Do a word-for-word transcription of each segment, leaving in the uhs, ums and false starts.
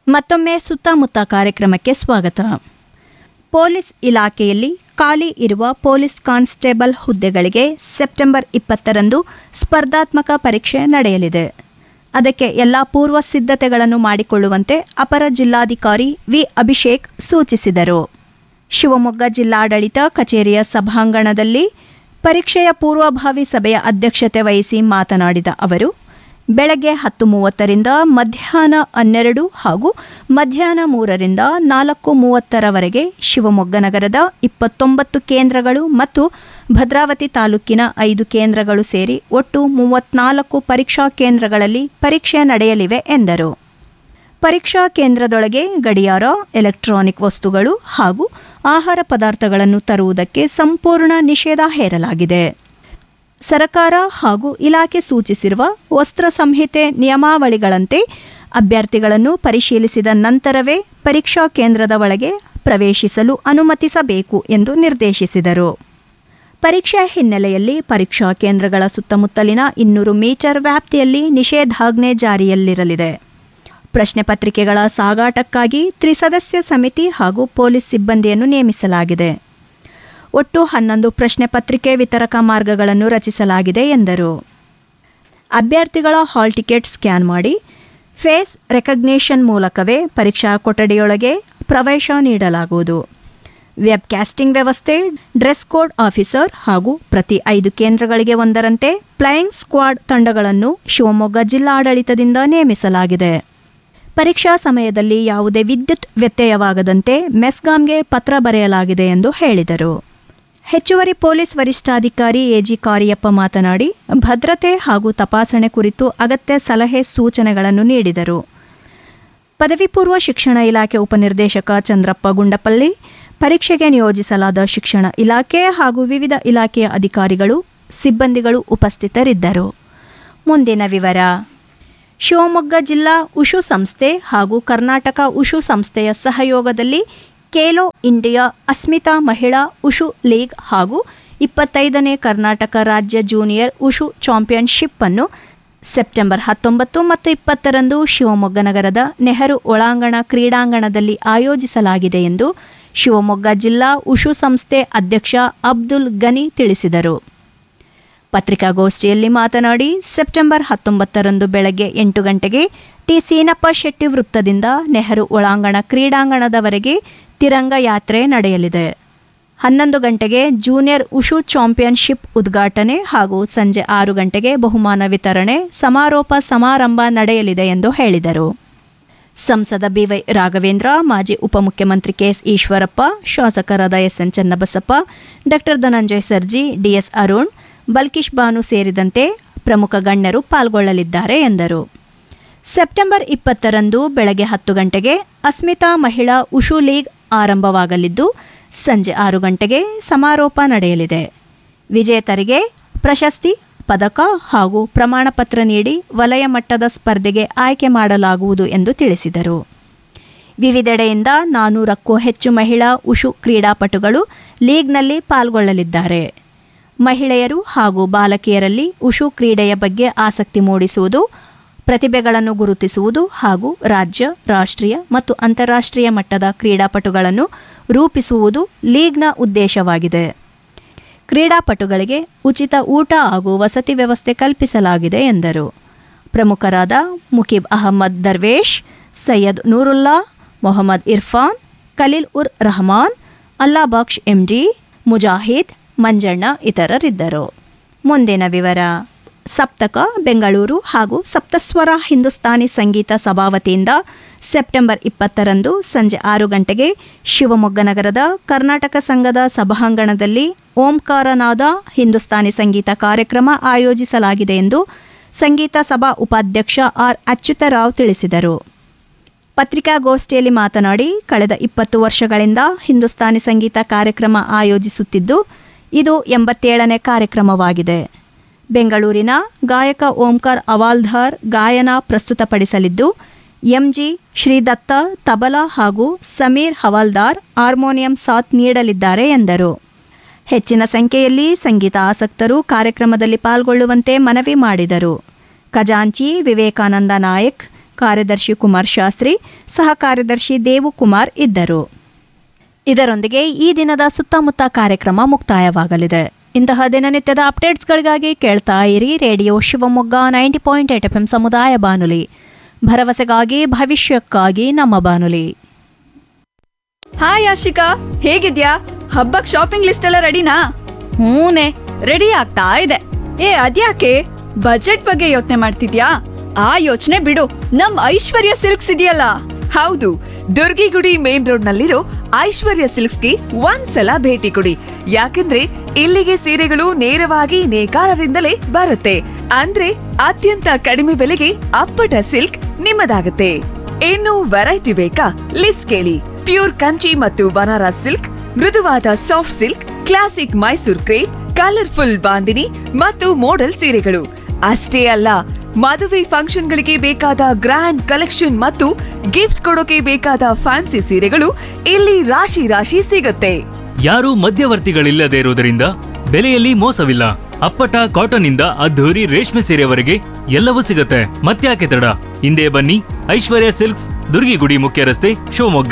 ಮತ್ತೊಮ್ಮೆ ಸುತ್ತಮುತ್ತ ಕಾರ್ಯಕ್ರಮಕ್ಕೆ ಸ್ವಾಗತ. ಪೊಲೀಸ್ ಇಲಾಖೆಯಲ್ಲಿ ಖಾಲಿ ಇರುವ ಪೊಲೀಸ್ ಕಾನ್ಸ್ಟೇಬಲ್ ಹುದ್ದೆಗಳಿಗೆ ಸೆಪ್ಟೆಂಬರ್ ಇಪ್ಪತ್ತರಂದು ಸ್ಪರ್ಧಾತ್ಮಕ ಪರೀಕ್ಷೆ ನಡೆಯಲಿದೆ. ಅದಕ್ಕೆ ಎಲ್ಲ ಪೂರ್ವ ಸಿದ್ಧತೆಗಳನ್ನು ಮಾಡಿಕೊಳ್ಳುವಂತೆ ಅಪರ ಜಿಲ್ಲಾಧಿಕಾರಿ ವಿ ಅಭಿಷೇಕ್ ಸೂಚಿಸಿದರು. ಶಿವಮೊಗ್ಗ ಜಿಲ್ಲಾಡಳಿತ ಕಚೇರಿಯ ಸಭಾಂಗಣದಲ್ಲಿ ಪರೀಕ್ಷೆಯ ಪೂರ್ವಭಾವಿ ಸಭೆಯ ಅಧ್ಯಕ್ಷತೆ ವಹಿಸಿ ಮಾತನಾಡಿದ ಅವರು, ಬೆಳಗ್ಗೆ ಹತ್ತು ಮೂವತ್ತರಿಂದ ಮಧ್ಯಾಹ್ನ ಹನ್ನೆರಡು ಹಾಗೂ ಮಧ್ಯಾಹ್ನ ಮೂರರಿಂದ ನಾಲ್ಕು ಮೂವತ್ತರವರೆಗೆ ಶಿವಮೊಗ್ಗ ನಗರದ ಇಪ್ಪತ್ತೊಂಬತ್ತು ಕೇಂದ್ರಗಳು ಮತ್ತು ಭದ್ರಾವತಿ ತಾಲೂಕಿನ ಐದು ಕೇಂದ್ರಗಳು ಸೇರಿ ಒಟ್ಟು ಮೂವತ್ನಾಲ್ಕು ಪರೀಕ್ಷಾ ಕೇಂದ್ರಗಳಲ್ಲಿ ಪರೀಕ್ಷೆ ನಡೆಯಲಿವೆ ಎಂದರು. ಪರೀಕ್ಷಾ ಕೇಂದ್ರದೊಳಗೆ ಗಡಿಯಾರ, ಎಲೆಕ್ಟ್ರಾನಿಕ್ ವಸ್ತುಗಳು ಹಾಗೂ ಆಹಾರ ಪದಾರ್ಥಗಳನ್ನು ತರುವುದಕ್ಕೆ ಸಂಪೂರ್ಣ ನಿಷೇಧ ಹೇರಲಾಗಿದೆ. ಸರಕಾರ ಹಾಗೂ ಇಲಾಖೆ ಸೂಚಿಸಿರುವ ವಸ್ತ್ರ ಸಂಹಿತೆ ನಿಯಮಾವಳಿಗಳಂತೆ ಅಭ್ಯರ್ಥಿಗಳನ್ನು ಪರಿಶೀಲಿಸಿದ ನಂತರವೇ ಪರೀಕ್ಷಾ ಕೇಂದ್ರದ ಒಳಗೆ ಪ್ರವೇಶಿಸಲು ಅನುಮತಿಸಬೇಕು ಎಂದು ನಿರ್ದೇಶಿಸಿದರು. ಪರೀಕ್ಷೆ ಹಿನ್ನೆಲೆಯಲ್ಲಿ ಪರೀಕ್ಷಾ ಕೇಂದ್ರಗಳ ಸುತ್ತಮುತ್ತಲಿನ ಇನ್ನೂರು ಮೀಟರ್ ವ್ಯಾಪ್ತಿಯಲ್ಲಿ ನಿಷೇಧಾಜ್ಞೆ ಜಾರಿಯಲ್ಲಿರಲಿದೆ. ಪ್ರಶ್ನೆ ಪತ್ರಿಕೆಗಳ ಸಾಗಾಟಕ್ಕಾಗಿ ತ್ರಿಸದಸ್ಯ ಸಮಿತಿ ಹಾಗೂ ಪೊಲೀಸ್ ಸಿಬ್ಬಂದಿಯನ್ನು ನೇಮಿಸಲಾಗಿದೆ. ಒಟ್ಟು ಹನ್ನೊಂದು ಪ್ರಶ್ನೆ ಪತ್ರಿಕೆ ವಿತರಕ ಮಾರ್ಗಗಳನ್ನು ರಚಿಸಲಾಗಿದೆ ಎಂದರು. ಅಭ್ಯರ್ಥಿಗಳ ಹಾಲ್ ಟಿಕೆಟ್ ಸ್ಕ್ಯಾನ್ ಮಾಡಿ ಫೇಸ್ ರೆಕಗ್ನಿಷನ್ ಮೂಲಕವೇ ಪರೀಕ್ಷಾ ಕೊಠಡಿಯೊಳಗೆ ಪ್ರವೇಶ ನೀಡಲಾಗುವುದು. ವೆಬ್ ಕ್ಯಾಸ್ಟಿಂಗ್ ವ್ಯವಸ್ಥೆ, ಡ್ರೆಸ್ ಕೋಡ್ ಆಫೀಸರ್ ಹಾಗೂ ಪ್ರತಿ ಐದು ಕೇಂದ್ರಗಳಿಗೆ ಒಂದರಂತೆ ಫ್ಲೈಯಿಂಗ್ ಸ್ಕ್ವಾಡ್ ತಂಡಗಳನ್ನು ಶಿವಮೊಗ್ಗ ಜಿಲ್ಲಾಡಳಿತದಿಂದ ನೇಮಿಸಲಾಗಿದೆ. ಪರೀಕ್ಷಾ ಸಮಯದಲ್ಲಿ ಯಾವುದೇ ವಿದ್ಯುತ್ ವ್ಯತ್ಯಯವಾಗದಂತೆ ಮೆಸ್ಕಾಂಗೆ ಪತ್ರ ಬರೆಯಲಾಗಿದೆ ಎಂದು ಹೇಳಿದರು. ಹೆಚ್ಚುವರಿ ಪೊಲೀಸ್ ವರಿಷ್ಠಾಧಿಕಾರಿ ಎಜಿ ಕಾರಿಯಪ್ಪ ಮಾತನಾಡಿ, ಭದ್ರತೆ ಹಾಗೂ ತಪಾಸಣೆ ಕುರಿತು ಅಗತ್ಯ ಸಲಹೆ ಸೂಚನೆಗಳನ್ನು ನೀಡಿದರು. ಪದವಿ ಪೂರ್ವ ಶಿಕ್ಷಣ ಇಲಾಖೆ ಉಪನಿರ್ದೇಶಕ ಚಂದ್ರಪ್ಪ ಗುಂಡಪಲ್ಲಿ, ಪರೀಕ್ಷೆಗೆ ನಿಯೋಜಿಸಲಾದ ಶಿಕ್ಷಣ ಇಲಾಖೆ ಹಾಗೂ ವಿವಿಧ ಇಲಾಖೆಯ ಅಧಿಕಾರಿಗಳು, ಸಿಬ್ಬಂದಿಗಳು ಉಪಸ್ಥಿತರಿದ್ದರು. ಮುಂದಿನ ವಿವರ. ಶಿವಮೊಗ್ಗ ಜಿಲ್ಲಾ ಉಷು ಸಂಸ್ಥೆ ಹಾಗೂ ಕರ್ನಾಟಕ ಉಷು ಸಂಸ್ಥೆಯ ಸಹಯೋಗದಲ್ಲಿ ಖೇಲೋ ಇಂಡಿಯಾ ಅಸ್ಮಿತಾ ಮಹಿಳಾ ಉಷು ಲೀಗ್ ಹಾಗೂ ಇಪ್ಪತ್ತೈದನೇ ಕರ್ನಾಟಕ ರಾಜ್ಯ ಜೂನಿಯರ್ ಉಷು ಚಾಂಪಿಯನ್ಶಿಪ್ ಅನ್ನು ಸೆಪ್ಟೆಂಬರ್ ಹತ್ತೊಂಬತ್ತು ಮತ್ತು ಇಪ್ಪತ್ತರಂದು ಶಿವಮೊಗ್ಗ ನಗರದ ನೆಹರು ಒಳಾಂಗಣ ಕ್ರೀಡಾಂಗಣದಲ್ಲಿ ಆಯೋಜಿಸಲಾಗಿದೆ ಎಂದು ಶಿವಮೊಗ್ಗ ಜಿಲ್ಲಾ ಉಷು ಸಂಸ್ಥೆ ಅಧ್ಯಕ್ಷ ಅಬ್ದುಲ್ ಗನಿ ತಿಳಿಸಿದರು. ಪತ್ರಿಕಾಗೋಷ್ಠಿಯಲ್ಲಿ ಮಾತನಾಡಿ, ಸೆಪ್ಟೆಂಬರ್ ಹತ್ತೊಂಬತ್ತರಂದು ಬೆಳಗ್ಗೆ ಎಂಟು ಗಂಟೆಗೆ ಟಿ ಸೀನಪ್ಪ ಶೆಟ್ಟಿ ವೃತ್ತದಿಂದ ನೆಹರು ಒಳಾಂಗಣ ಕ್ರೀಡಾಂಗಣದವರೆಗೆ ತಿರಂಗ ಯಾತ್ರೆ ನಡೆಯಲಿದೆ. ಹನ್ನೊಂದು ಗಂಟೆಗೆ ಜೂನಿಯರ್ ಉಷು ಚಾಂಪಿಯನ್ಶಿಪ್ ಉದ್ಘಾಟನೆ ಹಾಗೂ ಸಂಜೆ ಆರು ಗಂಟೆಗೆ ಬಹುಮಾನ ವಿತರಣೆ ಸಮಾರೋಪ ಸಮಾರಂಭ ನಡೆಯಲಿದೆ ಎಂದು ಹೇಳಿದರು. ಸಂಸದ ಬಿವೈ ರಾಘವೇಂದ್ರ, ಮಾಜಿ ಉಪಮುಖ್ಯಮಂತ್ರಿ ಕೆಎಸ್ ಈಶ್ವರಪ್ಪ, ಶಾಸಕರಾದ S N Channabasappa, doctor Dhananjaya Sarji, DS Arun, Balkish Banu ಸೇರಿದಂತೆ ಪ್ರಮುಖ ಗಣ್ಯರು ಪಾಲ್ಗೊಳ್ಳಲಿದ್ದಾರೆ ಎಂದರು. ಸೆಪ್ಟೆಂಬರ್ ಇಪ್ಪತ್ತರಂದು ಬೆಳಗ್ಗೆ ಹತ್ತು ಗಂಟೆಗೆ ಅಸ್ಮಿತಾ ಮಹಿಳಾ ಉಷು ಲೀಗ್ ಆರಂಭವಾಗಲಿದ್ದು ಸಂಜೆ ಆರು ಗಂಟೆಗೆ ಸಮಾರೋಪ ನಡೆಯಲಿದೆ. ವಿಜೇತರಿಗೆ ಪ್ರಶಸ್ತಿ, ಪದಕ ಹಾಗೂ ಪ್ರಮಾಣ ಪತ್ರ ನೀಡಿ ವಲಯ ಮಟ್ಟದ ಸ್ಪರ್ಧೆಗೆ ಆಯ್ಕೆ ಮಾಡಲಾಗುವುದು ಎಂದು ತಿಳಿಸಿದರು. ವಿವಿಧೆಡೆಯಿಂದ ನಾನೂರಕ್ಕೂ ಹೆಚ್ಚು ಮಹಿಳಾ ಉಷು ಕ್ರೀಡಾಪಟುಗಳು ಲೀಗ್ನಲ್ಲಿ ಪಾಲ್ಗೊಳ್ಳಲಿದ್ದಾರೆ. ಮಹಿಳೆಯರು ಹಾಗೂ ಬಾಲಕಿಯರಲ್ಲಿ ಉಷು ಕ್ರೀಡೆಯ ಬಗ್ಗೆ ಆಸಕ್ತಿ ಮೂಡಿಸುವುದು, ಪ್ರತಿಭೆಗಳನ್ನು ಗುರುತಿಸುವುದು ಹಾಗೂ ರಾಜ್ಯ, ರಾಷ್ಟ್ರೀಯ ಮತ್ತು ಅಂತಾರಾಷ್ಟ್ರೀಯ ಮಟ್ಟದ ಕ್ರೀಡಾಪಟುಗಳನ್ನು ರೂಪಿಸುವುದು ಲೀಗ್ನ ಉದ್ದೇಶವಾಗಿದೆ. ಕ್ರೀಡಾಪಟುಗಳಿಗೆ ಉಚಿತ ಊಟ ಹಾಗೂ ವಸತಿ ವ್ಯವಸ್ಥೆ ಕಲ್ಪಿಸಲಾಗಿದೆ ಎಂದರು. ಪ್ರಮುಖರಾದ ಮುಕೀಬ್ ಅಹಮದ್ ದರ್ವೇಶ್, ಸೈಯದ್ ನೂರುಲ್ಲಾ, ಮೊಹಮ್ಮದ್ ಇರ್ಫಾನ್, ಖಲೀಲ್ ಉರ್ ರಹಮಾನ್, ಅಲ್ಲಾಬಕ್ಷ್ ಎಂಡಿ, ಮುಜಾಹಿದ್, ಮಂಜಣ್ಣ ಇತರರಿದ್ದರು. ಮುಂದಿನ ವಿವರ. ಸಪ್ತಕ ಬೆಂಗಳೂರು ಹಾಗೂ ಸಪ್ತಸ್ವರ ಹಿಂದೂಸ್ತಾನಿ ಸಂಗೀತ ಸಭಾ ವತಿಯಿಂದ ಸೆಪ್ಟೆಂಬರ್ ಇಪ್ಪತ್ತರಂದು ಸಂಜೆ ಆರು ಗಂಟೆಗೆ ಶಿವಮೊಗ್ಗ ನಗರದ ಕರ್ನಾಟಕ ಸಂಘದ ಸಭಾಂಗಣದಲ್ಲಿ ಓಂಕಾರನಾದ ಹಿಂದೂಸ್ತಾನಿ ಸಂಗೀತ ಕಾರ್ಯಕ್ರಮ ಆಯೋಜಿಸಲಾಗಿದೆ ಎಂದು ಸಂಗೀತ ಸಭಾ ಉಪಾಧ್ಯಕ್ಷ ಆರ್ ಅಚ್ಯುತರಾವ್ ತಿಳಿಸಿದರು. ಪತ್ರಿಕಾಗೋಷ್ಠಿಯಲ್ಲಿ ಮಾತನಾಡಿ, ಕಳೆದ ಇಪ್ಪತ್ತು ವರ್ಷಗಳಿಂದ ಹಿಂದೂಸ್ತಾನಿ ಸಂಗೀತ ಕಾರ್ಯಕ್ರಮ ಆಯೋಜಿಸುತ್ತಿದ್ದು ಇದು ಎಂಬತ್ತೇಳನೇ ಕಾರ್ಯಕ್ರಮವಾಗಿದೆ. ಬೆಂಗಳೂರಿನ ಗಾಯಕ ಓಂಕಾರ್ ಅವಾಲ್ಧಾರ್ ಗಾಯನ ಪ್ರಸ್ತುತಪಡಿಸಲಿದ್ದು, ಎಂಜಿ ಶ್ರೀದತ್ತ ತಬಲಾ ಹಾಗೂ ಸಮೀರ್ ಹವಾಲ್ದಾರ್ ಹಾರ್ಮೋನಿಯಂ ಸಾಥ್ ನೀಡಲಿದ್ದಾರೆ ಎಂದರು. ಹೆಚ್ಚಿನ ಸಂಖ್ಯೆಯಲ್ಲಿ ಸಂಗೀತ ಆಸಕ್ತರು ಕಾರ್ಯಕ್ರಮದಲ್ಲಿ ಪಾಲ್ಗೊಳ್ಳುವಂತೆ ಮನವಿ ಮಾಡಿದರು. ಖಜಾಂಚಿ ವಿವೇಕಾನಂದ ನಾಯಕ್, ಕಾರ್ಯದರ್ಶಿ ಕುಮಾರ್ ಶಾಸ್ತ್ರಿ, ಸಹ ಕಾರ್ಯದರ್ಶಿ ದೇವುಕುಮಾರ್ ಇದ್ದರು. ಇದರೊಂದಿಗೆ ಈ ದಿನದ ಸುತ್ತಮುತ್ತ ಕಾರ್ಯಕ್ರಮ ಮುಕ್ತಾಯವಾಗಲಿದೆ. ಇಂತಹ ದಿನನಿತ್ಯದ ಅಪ್ಡೇಟ್ಸ್ಗಳಿಗಾಗಿ ಕೇಳ್ತಾ ಇರಿ radio Shivamogga ninety point eight F M ಸಮುದಾಯ ಬಾನುಲಿ, ಭರವಸೆಗಾಗಿ ಭವಿಷ್ಯಕ್ಕಾಗಿ ನಮ್ಮ ಬಾನುಲಿ. ಹಾಯ್ ಆಶಿಕಾ, ಹೇಗಿದ್ಯಾ? ಹಬ್ಬಕ್ ಶಾಪಿಂಗ್ ಲಿಸ್ಟ್ ಎಲ್ಲ ರೆಡಿನಾ? ಹೂನೆ, ರೆಡಿ ಆಗ್ತಾ ಇದೆ. ಏ ಅದ್ಯಾಕೆ ಬಜೆಟ್ ಬಗ್ಗೆ ಯೋಚನೆ ಮಾಡ್ತಿದ್ಯಾ? ಆ ಯೋಚನೆ ಬಿಡು, ನಮ್ ಐಶ್ವರ್ಯ ಸಿಲ್ಕ್ಸ್ ಇದೆಯಲ್ಲ. ಹೌದು, ದುರ್ಗಿಗುಡಿ ಮೇನ್ ರೋಡ್ ನಲ್ಲಿರೋ ಐಶ್ವರ್ಯ ಸಿಲ್ಕ್ಸ್ಗೆ ಒಂದ್ಸಲ ಭೇಟಿ ಕೊಡಿ. ಯಾಕಂದ್ರೆ ಇಲ್ಲಿಗೆ ಸೀರೆಗಳು ನೇರವಾಗಿ ನೇಕಾರರಿಂದಲೇ ಬರುತ್ತೆ. ಅಂದ್ರೆ ಅತ್ಯಂತ ಕಡಿಮೆ ಬೆಲೆಗೆ ಅಪ್ಪಟ ಸಿಲ್ಕ್ ನಿಮ್ಮದಾಗುತ್ತೆ. ಇನ್ನು ವೆರೈಟಿ ಬೇಕಾ? ಲಿಸ್ಟ್ ಕೇಳಿ. ಪ್ಯೂರ್ ಕಂಚಿ ಮತ್ತು ಬನಾರಸ್ ಸಿಲ್ಕ್, ಮೃದುವಾದ soft silk, classic Mysore crepe, colourful bandhani ಮತ್ತು ಮೋಡಲ್ ಸೀರೆಗಳು ಅಷ್ಟೇ ಅಲ್ಲ, ಮದುವೆ ಫಂಕ್ಷನ್ಗಳಿಗೆ ಬೇಕಾದ ಗ್ರ್ಯಾಂಡ್ ಕಲೆಕ್ಷನ್ ಮತ್ತು ಗಿಫ್ಟ್ ಕೊಡೋಕೆ ಬೇಕಾದ ಫ್ಯಾನ್ಸಿ ಸೀರೆಗಳು ಇಲ್ಲಿ ರಾಶಿ ರಾಶಿ ಸಿಗುತ್ತೆ. ಯಾರೂ ಮಧ್ಯವರ್ತಿಗಳಿಲ್ಲದೆ ಇರುವುದರಿಂದ ಬೆಲೆಯಲ್ಲಿ ಮೋಸವಿಲ್ಲ. ಅಪ್ಪಟ ಕಾಟನ್ ಇಂದ ಅದ್ಧೂರಿ ರೇಷ್ಮೆ ಸೀರೆವರೆಗೆ ಎಲ್ಲವೂ ಸಿಗುತ್ತೆ. ಮತ್ತ್ಯಾಕೆ ತಡ, ಹಿಂದೆ ಬನ್ನಿ, ಐಶ್ವರ್ಯ ಸಿಲ್ಕ್ಸ್, ದುರ್ಗಿಗುಡಿ ಮುಖ್ಯ ರಸ್ತೆ, ಶಿವಮೊಗ್ಗ.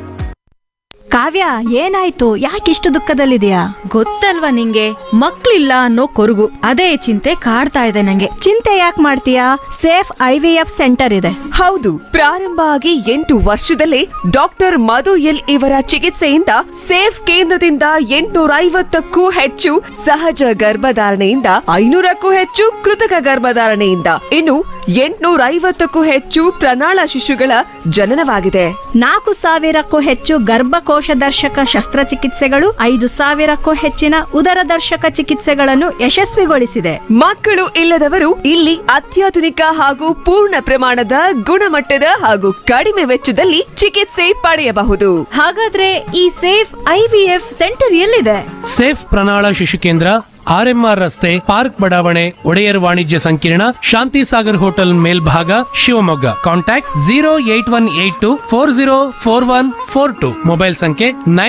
ಕಾವ್ಯ, ಏನಾಯ್ತು? ಯಾಕಿಷ್ಟು ದುಃಖದಲ್ಲಿದೆಯಾ? ಗೊತ್ತಲ್ವಾ ನಿಂಗೆ, ಮಕ್ಳಿಲ್ಲ ಅನ್ನೋ ಕೊರಗು, ಅದೇ ಚಿಂತೆ ಕಾಡ್ತಾ ಇದೆ ನಂಗೆ. ಚಿಂತೆ ಯಾಕೆ ಮಾಡ್ತೀಯಾ? Safe I V F centre ಇದೆ. ಹೌದು, ಪ್ರಾರಂಭ ಆಗಿ ಎಂಟು ವರ್ಷದಲ್ಲೇ ಡಾಕ್ಟರ್ ಮಧು ಎಲ್ ಇವರ ಚಿಕಿತ್ಸೆಯಿಂದ ಸೇಫ್ ಕೇಂದ್ರದಿಂದ ಎಂಟುನೂರ ಐವತ್ತಕ್ಕೂ ಹೆಚ್ಚು ಸಹಜ ಗರ್ಭಧಾರಣೆಯಿಂದ ಐನೂರಕ್ಕೂ ಹೆಚ್ಚು ಕೃತಕ ಗರ್ಭಧಾರಣೆಯಿಂದ ಇನ್ನು ಎಂಟುನೂರ ಐವತ್ತಕ್ಕೂ ಹೆಚ್ಚು ಪ್ರಣಾಳ ಶಿಶುಗಳ ಜನನವಾಗಿದೆ. ನಾಲ್ಕು ಸಾವಿರಕ್ಕೂ ಹೆಚ್ಚು ಗರ್ಭಕೋಶ ದರ್ಶಕ ಶಸ್ತ್ರಚಿಕಿತ್ಸೆಗಳು, ಐದು ಸಾವಿರಕ್ಕೂ ಹೆಚ್ಚಿನ ಉದರ ದರ್ಶಕ ಚಿಕಿತ್ಸೆಗಳನ್ನು ಯಶಸ್ವಿಗೊಳಿಸಿದೆ. ಮಕ್ಕಳು ಇಲ್ಲದವರು ಇಲ್ಲಿ ಅತ್ಯಾಧುನಿಕ ಹಾಗೂ ಪೂರ್ಣ ಪ್ರಮಾಣದ ಗುಣಮಟ್ಟದ ಹಾಗೂ ಕಡಿಮೆ ವೆಚ್ಚದಲ್ಲಿ ಚಿಕಿತ್ಸೆ ಪಡೆಯಬಹುದು. ಹಾಗಾದ್ರೆ ಈ ಸೇಫ್ ಐವಿಎಫ್ ಸೆಂಟರ್ ಎಲ್ಲಿದೆ? ಸೇಫ್ ಪ್ರಣಾಳ ಶಿಶು ಕೇಂದ್ರ, ಆರ್ ಎಂ ಆರ್ ರಸ್ತೆ, ಪಾರ್ಕ್ ಬಡಾವಣೆ, ಒಡೆಯರ್ ವಾಣಿಜ್ಯ ಸಂಕೀರ್ಣ, ಶಾಂತಿ ಸಾಗರ್ ಹೋಟೆಲ್ ಮೇಲ್ಭಾಗ, Shivamogga. Contact zero eight one eight to four zero four one four to. Mobile ಸಂಖ್ಯೆ ನೈನ್